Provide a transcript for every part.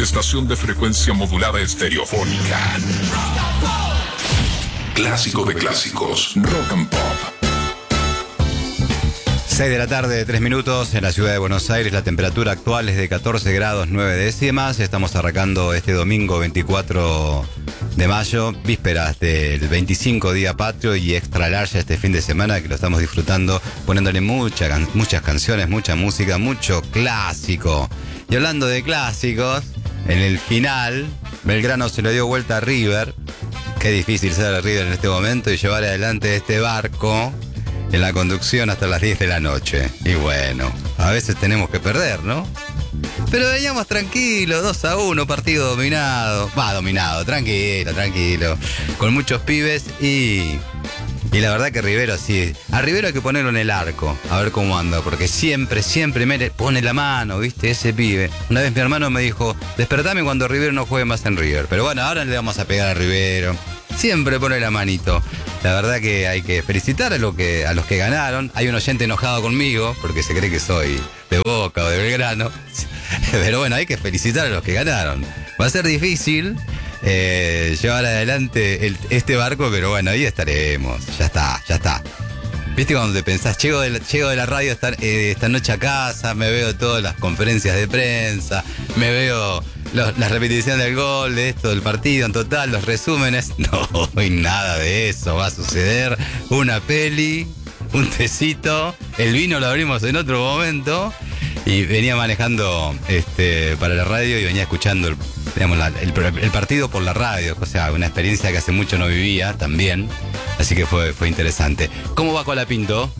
estación de frecuencia modulada estereofónica. Clásico de clásicos, Rock and Pop. 6 de la tarde, 3 minutos, en la ciudad de Buenos Aires. La temperatura actual es de 14 grados 9 décimas. Estamos arrancando este domingo 24 de mayo, vísperas del 25 Día Patrio y extra large este fin de semana, que lo estamos disfrutando, poniéndole muchas canciones, mucha música, mucho clásico. Y hablando de clásicos, en el final, Belgrano se le dio vuelta a River. Qué difícil ser a River en este momento y llevar adelante este barco en la conducción hasta las 10 de la noche. Y bueno, a veces tenemos que perder, ¿no? Pero veníamos tranquilos, 2-1, partido dominado. Dominado, tranquilo. Con muchos pibes y la verdad que Rivero sí. A Rivero hay que ponerlo en el arco, a ver cómo anda, porque siempre me pone la mano, ¿viste? Ese pibe. Una vez mi hermano me dijo, despertame cuando Rivero no juegue más en River. Pero bueno, ahora le vamos a pegar a Rivero. Siempre pone la manito. La verdad que hay que felicitar a los que ganaron. Hay un oyente enojado conmigo porque se cree que soy de Boca o de Belgrano. Pero bueno, hay que felicitar a los que ganaron. Va a ser difícil llevar adelante este barco, pero bueno, ahí estaremos. Ya está. ¿Viste cuando te pensás, llego de la radio esta noche a casa, me veo todas las conferencias de prensa, me veo las repeticiones del gol, de esto, del partido en total, los resúmenes? No, y nada de eso va a suceder. Una peli, un tecito, el vino lo abrimos en otro momento. Y venía manejando para la radio y venía escuchando el partido por la radio. O sea, una experiencia que hace mucho no vivía también. Así que fue interesante. ¿Cómo va Colapinto?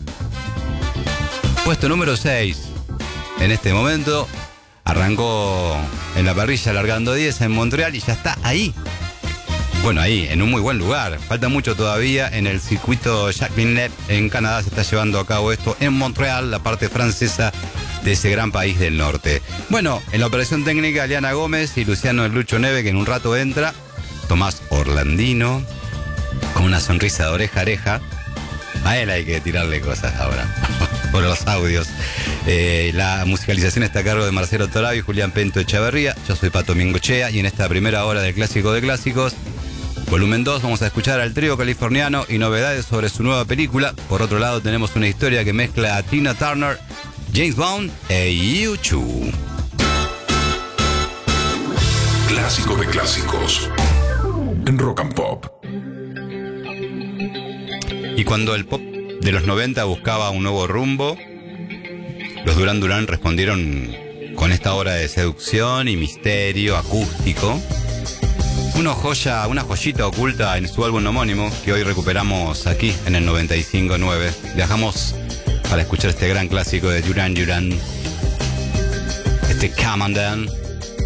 Puesto número 6 en este momento. Arrancó en la parrilla largando 10 en Montreal y ya está ahí. Bueno, ahí, en un muy buen lugar. Falta mucho todavía. En el circuito Jacques Villeneuve en Canadá se está llevando a cabo esto. En Montreal, la parte francesa de ese gran país del norte. Bueno, en la operación técnica, Liana Gómez y Luciano El Lucho Neve, que en un rato entra. Tomás Orlandino, con una sonrisa de oreja a oreja. A él hay que tirarle cosas ahora, por los audios. La musicalización está a cargo de Marcelo Torabio y Julián Pento Echeverría. Yo soy Pato Mingochea y en esta primera hora del Clásico de Clásicos, volumen 2, vamos a escuchar al trío californiano y novedades sobre su nueva película. Por otro lado, tenemos una historia que mezcla a Tina Turner, James Bond e U2. Clásico de clásicos en Rock and Pop. Y cuando el pop de los 90 buscaba un nuevo rumbo, los Duran Duran respondieron con esta obra de seducción y misterio acústico. Una joyita oculta en su álbum homónimo que hoy recuperamos aquí en el 95.9. Viajamos para escuchar este gran clásico de Duran Duran, Come On Down.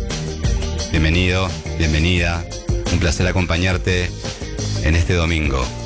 Bienvenido, bienvenida. Un placer acompañarte en este domingo.